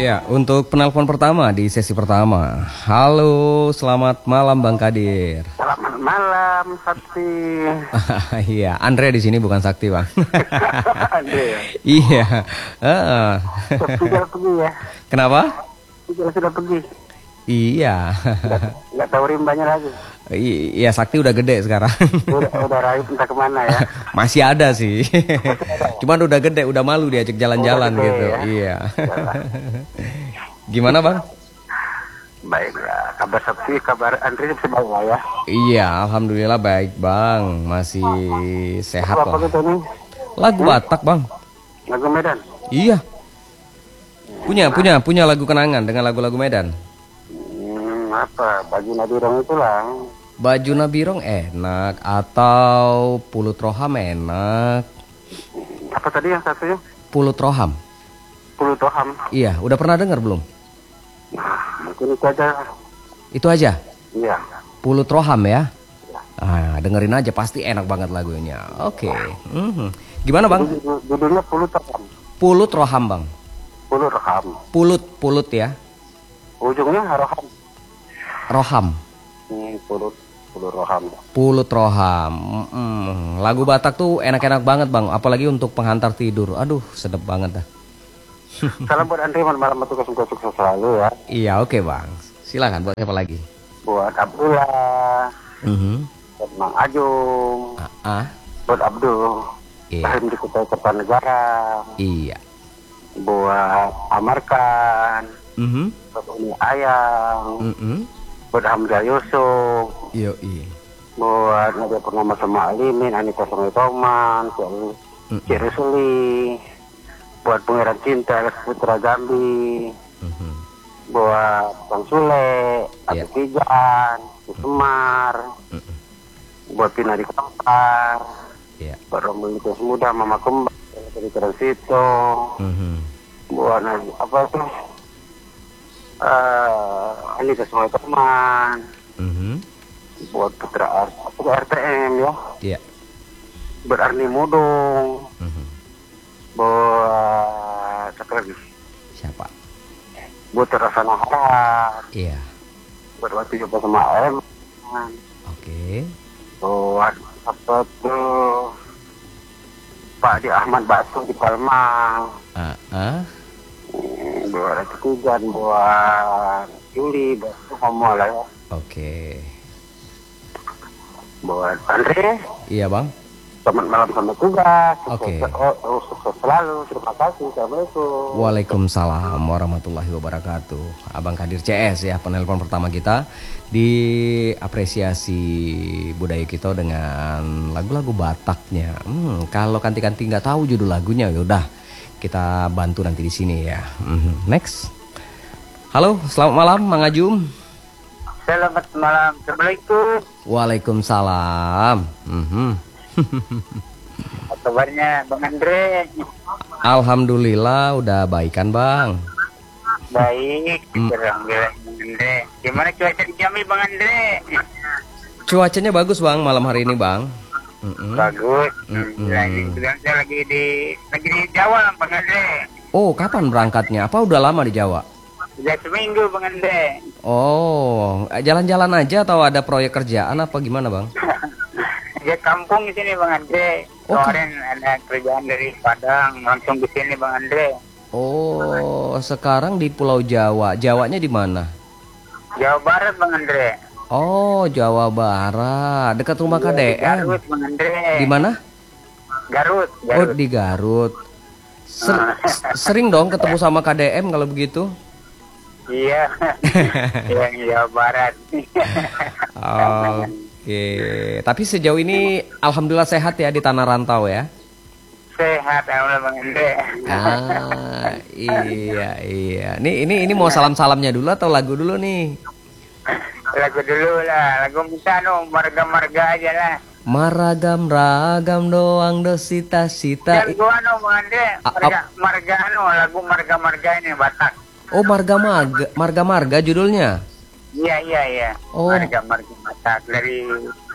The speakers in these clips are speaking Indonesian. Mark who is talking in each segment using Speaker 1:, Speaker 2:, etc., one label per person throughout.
Speaker 1: Ya, untuk penelpon pertama di sesi pertama. Halo, selamat malam Bang Kadir.
Speaker 2: Selamat malam, Sakti.
Speaker 1: Iya, Andre di sini bukan Sakti, Bang.
Speaker 2: Andre ya?
Speaker 1: Iya.
Speaker 2: Sakti sudah pergi ya?
Speaker 1: Kenapa?
Speaker 2: Sudah pergi.
Speaker 1: Iya.
Speaker 2: Nggak tahu rimbanya lagi.
Speaker 1: Iya, Sakti udah gede sekarang.
Speaker 2: Udah raib entah kemana ya.
Speaker 1: Masih ada sih. Cuman udah gede, udah malu diajak jalan-jalan
Speaker 2: Udah gede,
Speaker 1: gitu.
Speaker 2: ya?
Speaker 1: Iya. Gimana, Bang?
Speaker 2: Baiklah, kabar Sakti, kabar Andre masih baik lah ya.
Speaker 1: Iya, alhamdulillah baik, Bang. Masih sehat
Speaker 2: Apa
Speaker 1: lah.
Speaker 2: gitu nih?
Speaker 1: Lagu Batak, Bang.
Speaker 2: Lagu Medan.
Speaker 1: Iya. Punya lagu kenangan dengan lagu-lagu Medan.
Speaker 2: Apa? Baju Nadirong itulah.
Speaker 1: Baju Nabirong enak atau Pulut Roham enak.
Speaker 2: Apa tadi yang satunya?
Speaker 1: Pulut Roham.
Speaker 2: Pulut Roham.
Speaker 1: Iya, udah pernah dengar belum?
Speaker 2: Nah, mungkin itu aja.
Speaker 1: Itu aja.
Speaker 2: Iya.
Speaker 1: Pulut Roham ya. Ah, dengerin aja pasti enak banget lagunya. Oke. Gimana, Bang?
Speaker 2: Judulnya Pulut Roham.
Speaker 1: Pulut Roham, Bang.
Speaker 2: Pulut Roham.
Speaker 1: Pulut ya.
Speaker 2: Ujungnya Roham.
Speaker 1: Roham.
Speaker 2: Pulut Roham.
Speaker 1: Pulut Roham. Lagu Batak tuh enak-enak banget, Bang. Apalagi untuk penghantar tidur. Aduh, sedap banget dah.
Speaker 2: Salam buat Andre, malam sukses selalu ya.
Speaker 1: Iya, oke, Bang. Silakan buat siapa lagi?
Speaker 2: Buat Abdullah, buat Mang Ajung, buat Abdul,
Speaker 1: Iya.
Speaker 2: Tahim di Kutai Kertanegara,
Speaker 1: Iya.
Speaker 2: buat Amarkan, buat Uni Ayang, buat Hamzah Yusuf,
Speaker 1: Yoi.
Speaker 2: buat Nadia Purnama sama Alimin, Anita Sungai Toman, Cik Rusuli, buat Pangeran Cinta, Alex Putra Jambi, buat Bang Sule, Abdi Tijan, Semar, buat Pina di Kampar, buat Rombongan Likas Muda, Mama Kembang, dari Transito, buat apa tuh? Anita Sungai Toman, buat Putra RTM ya, buat Arni Mudung, buat apa lagi?
Speaker 1: Siapa?
Speaker 2: Buat Rasana Harap,
Speaker 1: Iya.
Speaker 2: buat Waktu Coba sama AM,
Speaker 1: Oke.
Speaker 2: buat apa tuh? Pak Di Ahmad Batu di Palembang, buat Ratu Tijan, buat Juli, buat semua lah ya.
Speaker 1: Oke.
Speaker 2: Buat Andre,
Speaker 1: Iya, Bang.
Speaker 2: selamat malam sampai tugas.
Speaker 1: Oke.
Speaker 2: Sukses selalu. Terima kasih. Assalamualaikum.
Speaker 1: Waalaikumsalam warahmatullahi wabarakatuh. Abang Kadir CS ya, penelpon pertama kita di apresiasi budaya kita dengan lagu-lagu Bataknya. Kalau kanti-kanti nggak tahu judul lagunya, yaudah kita bantu nanti di sini ya. Next. Halo, selamat malam, Mang Ajum.
Speaker 2: Selamat malam. Assalamualaikum.
Speaker 1: Waalaikumsalam.
Speaker 2: Apa kabarnya Bang Andre?
Speaker 1: Alhamdulillah udah baikan, Bang.
Speaker 2: Baik. Alhamdulillah Bang Andre. Gimana cuaca di Jambi Bang Andre?
Speaker 1: Cuacanya bagus, Bang, malam hari ini, Bang.
Speaker 2: Bagus. Saya lagi di Jawa Bang Andre.
Speaker 1: Oh, kapan berangkatnya? Apa udah lama di Jawa?
Speaker 2: Sudah seminggu Bang Andre.
Speaker 1: Oh, jalan-jalan aja atau ada proyek kerjaan apa gimana, Bang?
Speaker 2: Di kampung di sini Bang Andre. Kemarin ada kerjaan dari Padang, langsung di sini Bang Andre.
Speaker 1: Oh, sekarang di Pulau Jawa. Jawanya di mana?
Speaker 2: Jawa Barat Bang Andre.
Speaker 1: Oh, Jawa Barat, dekat rumah KDM.
Speaker 2: Di Garut Bang Andre.
Speaker 1: Di mana?
Speaker 2: Garut.
Speaker 1: Oh, di Garut. Sering dong ketemu sama KDM kalau begitu?
Speaker 2: Iya. Yang Jawa Barat.
Speaker 1: Oke, tapi sejauh ini alhamdulillah sehat ya di tanah rantau ya.
Speaker 2: Sehat alhamdulillah Bang Andre.
Speaker 1: Iya. Ini mau salam-salamnya dulu atau lagu dulu nih?
Speaker 2: Lagu dulu lah, lagu minta marga-marga aja lah.
Speaker 1: Maragam ragam doang do sita-sita.
Speaker 2: Dan gua Bang Andre, marga lagu marga-marga ini Batak.
Speaker 1: Oh, marga-marga judulnya.
Speaker 2: Iya.
Speaker 1: Oh.
Speaker 2: Marga-marga Batak dari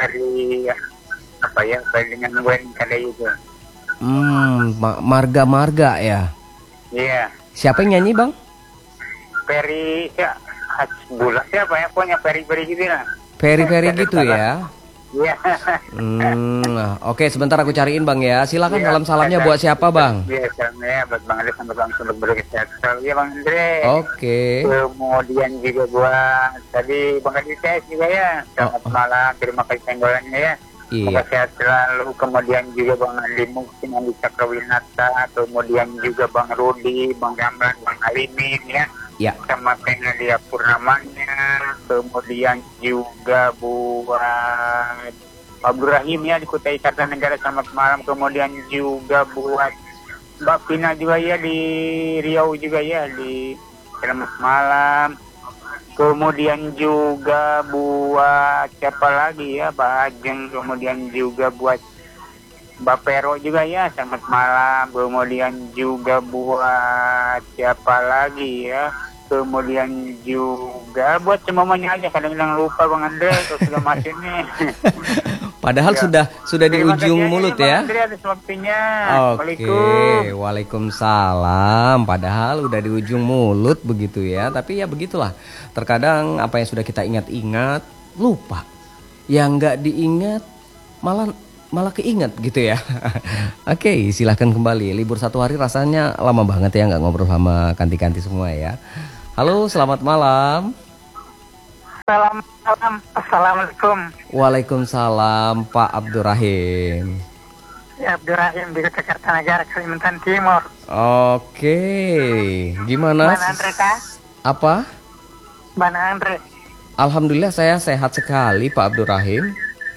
Speaker 2: apa ya? Dengan gue kadang itu.
Speaker 1: Marga-marga ya.
Speaker 2: Iya.
Speaker 1: Siapa yang nyanyi, Bang?
Speaker 2: Peri ya bulan siapa ya pokoknya peri gitu lah.
Speaker 1: Peri gitu ya.
Speaker 2: Iya.
Speaker 1: Oke, sebentar aku cariin Bang ya. Silakan salam-salamnya buat siapa Bang?
Speaker 2: Iya, salamnya buat Bang Andre sama Bang Sunduk Berkesehatan. Iya Bang Andre.
Speaker 1: Oke.
Speaker 2: Kemudian juga buat tadi Bang Kadir CS juga ya. Selamat malam, terima kasih tenggolannya ya.
Speaker 1: Iya.
Speaker 2: Semoga sehat selalu. Kemudian juga Bang Andi Muksin, Andi Cakrawinata, kemudian juga Bang Rudi, Bang Gamlan, Bang Alimin ya.
Speaker 1: Ya.
Speaker 2: Sama Penadia Purnamanya, kemudian juga buat Abdul Rahim ya di Kutai Kartanegara, selamat malam. Kemudian juga buat Mbak Pina juga ya di Riau juga ya, di selamat malam. Kemudian juga buat siapa lagi ya, Pak Ajeng. Kemudian juga buat Mbak Pero juga ya, selamat malam. Kemudian juga buat siapa lagi ya. Kemudian juga buat semuanya aja, kadang-kadang lupa Bang Andre kalau sudah masuk nih.
Speaker 1: Padahal sudah di ujung mulut ya.
Speaker 2: Bang Andre atas waktunya.
Speaker 1: Oke, waalaikumsalam. Padahal udah di ujung mulut begitu ya. Tapi ya begitulah. Terkadang apa yang sudah kita ingat-ingat lupa. Yang nggak diingat malah keinget gitu ya. Oke, silahkan kembali. Libur 1 hari rasanya lama banget ya nggak ngobrol sama kanti-kanti semua ya. Halo, selamat malam.
Speaker 2: Selamat malam. Assalamualaikum.
Speaker 1: Waalaikumsalam, Pak Abdurrahim.
Speaker 2: Ya, Abdurrahim di Kota Kartanegara, Kalimantan Timur.
Speaker 1: Oke, gimana?
Speaker 2: Bang Andre kah?
Speaker 1: Apa?
Speaker 2: Bang Andre.
Speaker 1: Alhamdulillah saya sehat sekali, Pak Abdurrahim.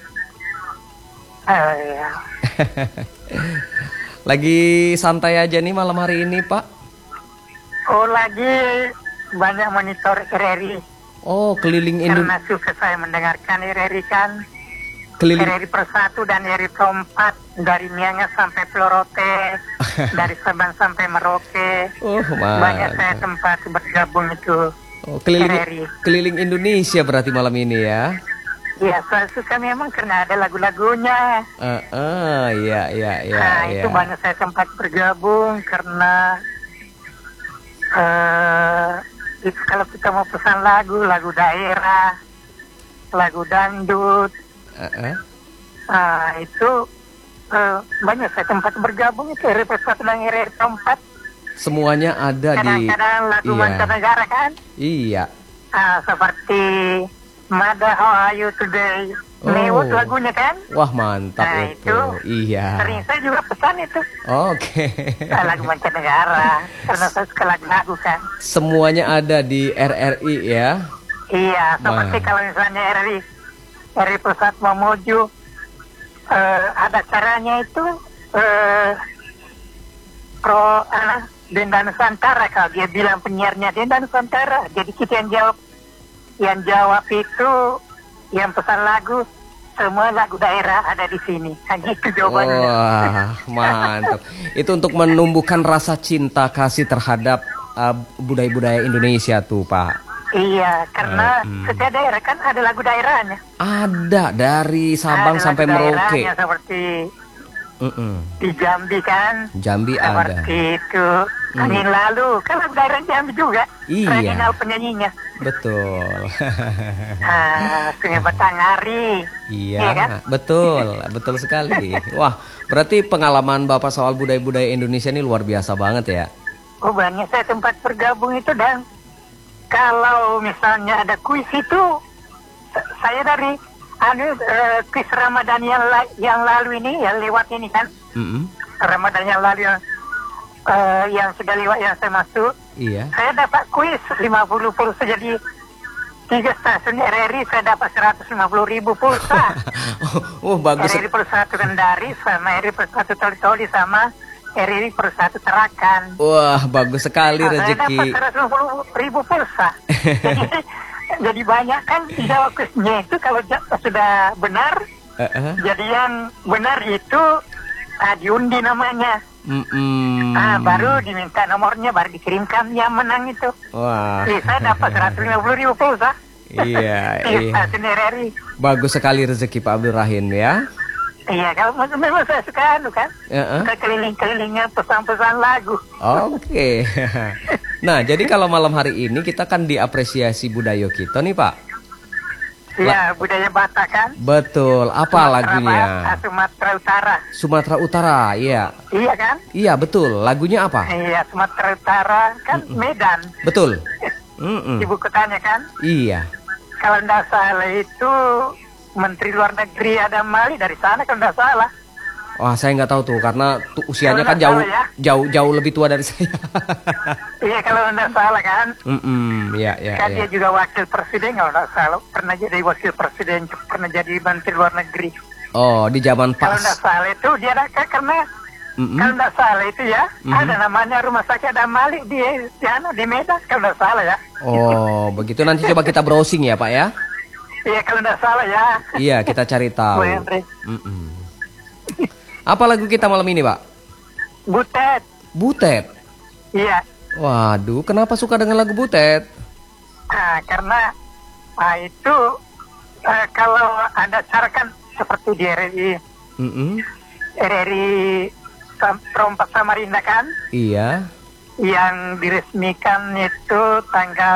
Speaker 2: Iya.
Speaker 1: Lagi santai aja nih malam hari ini, Pak.
Speaker 2: Oh, lagi banyak monitor RRI.
Speaker 1: Oh, keliling
Speaker 2: Karena suka saya mendengarkan RRI kan.
Speaker 1: keliling
Speaker 2: RRI Persatu dan RRI Perempat, dari Miangas sampai Pelorote, dari Sabang sampai Merauke.
Speaker 1: Oh,
Speaker 2: banyak saya tempat bergabung itu.
Speaker 1: Oh,
Speaker 2: RRI.
Speaker 1: keliling Indonesia berarti malam ini ya.
Speaker 2: Iya, saya suka memang karena ada lagu-lagunya.
Speaker 1: Iya.
Speaker 2: Nah, itu banyak saya sempat bergabung karena itu kalau kita mau pesan lagu daerah, lagu dangdut, itu banyak saya tempat bergabung itu RRI Persatu dan RRI Perempat.
Speaker 1: Semuanya ada
Speaker 2: Kadang-kadang lagu mancanegara kan?
Speaker 1: Iya.
Speaker 2: Seperti Mada How Are You Today, lewat lagunya kan?
Speaker 1: Wah, mantap itu. Iya.
Speaker 2: Sering saya juga pesan itu.
Speaker 1: Oke.
Speaker 2: Lagu mancanegara, karena saya suka lagu kan.
Speaker 1: Semuanya ada di RRI ya?
Speaker 2: Iya, seperti kalau misalnya RRI Pusat Mamuju, ada caranya itu Denda Nusantara, kalau dia bilang penyiarnya Denda Nusantara, jadi kita yang jawab itu yang pesan lagu, semua lagu daerah ada di sini. Hanya itu jawabannya.
Speaker 1: Wah, mantap. Itu untuk menumbuhkan rasa cinta kasih terhadap budaya-budaya Indonesia tuh, Pak.
Speaker 2: Iya, karena setiap daerah kan ada lagu daerahnya.
Speaker 1: Ada dari Sabang sampai Merauke.
Speaker 2: Seperti di Jambi kan.
Speaker 1: Jambi
Speaker 2: seperti itu. Angin lalu kan lagu daerah Jambi juga.
Speaker 1: Iya.
Speaker 2: Regional penyanyinya.
Speaker 1: Betul.
Speaker 2: Sungai Batanghari.
Speaker 1: Iya kan? Betul sekali. Wah, berarti pengalaman Bapak soal budaya-budaya Indonesia ini luar biasa banget ya.
Speaker 2: Oh, banyak saya tempat bergabung itu, dan kalau misalnya ada kuis itu, saya dari kuis Ramadan yang lalu ini, yang lewat ini kan, Ramadan yang lalu yang sudah lewat yang saya masuk, saya dapat kuis 50 pulsa, jadi 3 stasiun RRI saya dapat 150.000 pulsa.
Speaker 1: Oh, bagus.
Speaker 2: RRI Persatu Kendari sama RRI Persatu Toli-Toli sama RRI Persatu Tarakan.
Speaker 1: Wah, bagus sekali rezeki.
Speaker 2: Saya dapat 150.000 pulsa. Jadi banyak kan jawab kuisnya itu kalau sudah benar. Jadi yang benar itu diundi namanya. Baru diminta nomornya, baru dikirimkan yang menang itu.
Speaker 1: Wah.
Speaker 2: Saya dapat 150.000 pulsa.
Speaker 1: Iya.
Speaker 2: RRI.
Speaker 1: Bagus sekali rezeki Pak Abdurrahim ya.
Speaker 2: Iya, kalau memang saya suka kan, suka keliling-kelilingnya pesan-pesan lagu.
Speaker 1: Oke. Nah, jadi kalau malam hari ini kita kan diapresiasi budaya kita nih, Pak.
Speaker 3: Iya, budaya Batak kan?
Speaker 1: Betul. Apa lagunya?
Speaker 3: Sumatera Utara.
Speaker 1: Sumatera Utara, iya.
Speaker 3: Iya kan?
Speaker 1: Iya, betul. Lagunya apa?
Speaker 3: Iya, Sumatera Utara kan Medan.
Speaker 1: Betul.
Speaker 3: Ibu kotanya kan?
Speaker 1: Iya.
Speaker 3: Kalau tidak salah itu Menteri Luar Negeri Adam Malik dari sana kalau tidak salah.
Speaker 1: Wah, saya nggak tahu tuh karena usianya kan jauh lebih tua dari saya.
Speaker 3: Iya, kalau tidak salah kan.
Speaker 1: Iya.
Speaker 3: Kan dia juga wakil presiden kalau tidak salah. Pernah jadi wakil presiden, pernah jadi Menteri Luar Negeri.
Speaker 1: Oh, di zaman
Speaker 3: Kalau tidak salah itu dia karena kalau tidak salah itu ya ada namanya Rumah Sakit Adam Malik di Medan kalau tidak salah ya.
Speaker 1: Oh, begitu nanti coba kita browsing ya, Pak ya.
Speaker 3: Iya, kalau tidak salah ya.
Speaker 1: Iya, kita cari tahu. Apa lagu kita malam ini, Pak?
Speaker 3: Butet.
Speaker 1: Butet?
Speaker 3: Iya.
Speaker 1: Waduh, kenapa suka dengan lagu Butet?
Speaker 3: Karena itu kalau ada acara kan seperti di RRI Perompak Samarinda kan?
Speaker 1: Iya.
Speaker 3: Yang diresmikan itu tanggal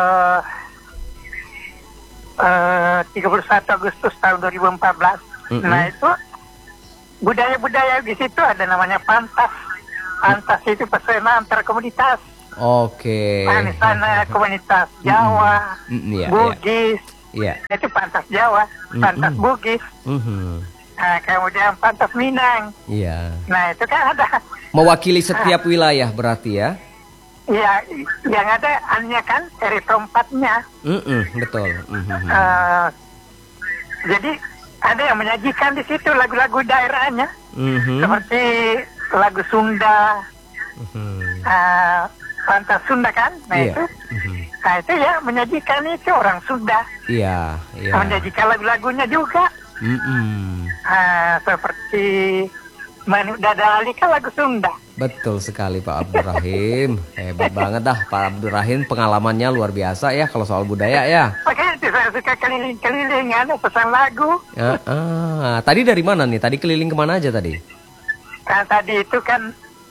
Speaker 3: 31 Agustus tahun 2014. Nah itu budaya-budaya di situ ada namanya pantas. Pantas itu pesona antar komunitas.
Speaker 1: Oke.
Speaker 3: Di sana komunitas Jawa, Bugis.
Speaker 1: Iya.
Speaker 3: Itu pantas Jawa, pantas Bugis. Nah, kemudian pantas Minang.
Speaker 1: Iya.
Speaker 3: Nah itu kan ada.
Speaker 1: Mewakili setiap wilayah berarti ya?
Speaker 3: Iya, yang ada hanya kan dari tempatnya.
Speaker 1: Betul.
Speaker 3: Jadi ada yang menyajikan di situ lagu-lagu daerahnya, seperti lagu Sunda, pantas Sunda kan, nah itu, nah itu ya menyajikan itu orang Sunda, menyajikan lagu-lagunya juga, seperti Manuk Dadali kan lagu Sunda.
Speaker 1: Betul sekali Pak Abdurrahim, hebat banget dah Pak Abdurrahim, pengalamannya luar biasa ya kalau soal budaya ya.
Speaker 3: Makanya itu saya suka keliling-keliling pesan lagu.
Speaker 1: Tadi dari mana nih? Tadi keliling kemana aja tadi?
Speaker 3: Nah, tadi itu kan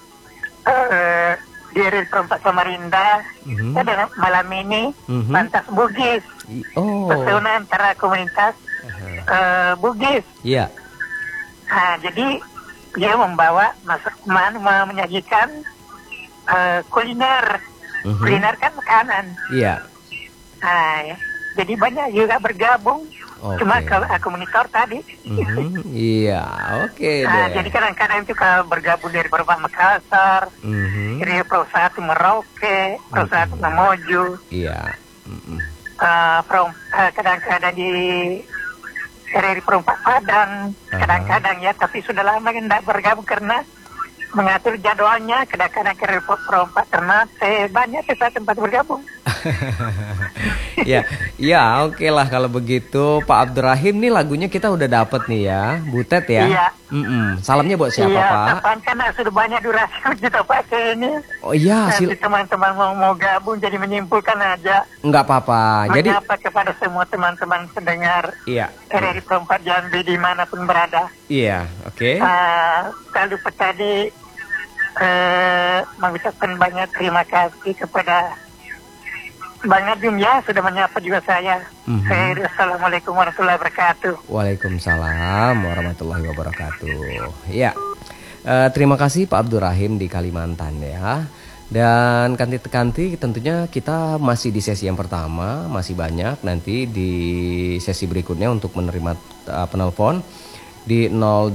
Speaker 3: di Perompak Samarinda, ada malam ini Pantas Bugis, pesona antara komunitas Bugis.
Speaker 1: Iya.
Speaker 3: Nah, jadi dia membawa menyajikan kuliner, kuliner kan makanan.
Speaker 1: Iya.
Speaker 3: Nah, ya. Jadi banyak juga bergabung. Cuma kalau aku monitor tadi.
Speaker 1: Iya, oke
Speaker 3: Nah,
Speaker 1: deh.
Speaker 3: jadi kadang-kadang itu kalau bergabung dari beberapa Makassar, dari Perusahaan Merauke, Perusahaan Mamoju.
Speaker 1: Iya.
Speaker 3: Kadang-kadang dari Perompak Padang, kadang-kadang ya, tapi sudah lama tidak bergabung karena mengatur jadwalnya, kadang-kadang ke Perompak Ternate, banyak tempat bergabung.
Speaker 1: Ya, oke lah kalau begitu Pak Abdurrahim, nih lagunya kita udah dapet nih ya, Butet ya.
Speaker 3: Iya.
Speaker 1: Salamnya buat siapa Pak?
Speaker 3: Iya, karena sudah banyak durasi kita pakai ini.
Speaker 1: Oh iya,
Speaker 3: nanti teman-teman mau gabung jadi menyimpulkan aja.
Speaker 1: Enggak apa-apa. Jadi
Speaker 3: menyapa kepada semua teman-teman pendengar.
Speaker 1: Iya.
Speaker 3: Dari Perompak Jambi dimanapun berada.
Speaker 1: Iya, oke.
Speaker 3: Tak lupa tadi mengucapkan banyak terima kasih kepada Bang Najum ya, sudah menyapa juga saya. Assalamualaikum warahmatullahi wabarakatuh.
Speaker 1: Waalaikumsalam warahmatullahi wabarakatuh. Ya, terima kasih Pak Abdurrahim di Kalimantan ya. Dan kanti tentunya kita masih di sesi yang pertama, masih banyak nanti di sesi berikutnya untuk menerima penelpon di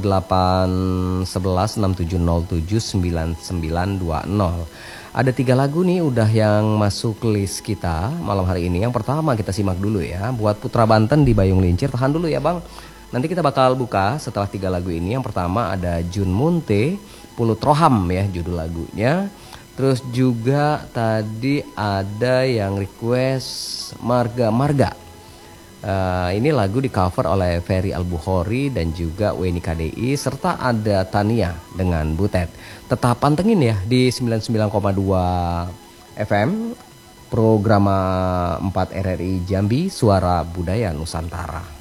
Speaker 1: 081167079920. Ada 3 lagu nih udah yang masuk list kita malam hari ini. Yang pertama kita simak dulu ya, buat Putra Banten di Bayung Lincir. Tahan dulu ya Bang, nanti kita bakal buka setelah 3 lagu ini. Yang pertama ada Jun Munte, Pulut Roham ya judul lagunya. Terus juga tadi ada yang request Marga. Ini lagu di cover oleh Ferry Al-Bukhari dan juga Weni KDI, serta ada Tania dengan Butet. Tetap pantengin ya di 99,2 FM program 4 RRI Jambi, Suara Budaya Nusantara.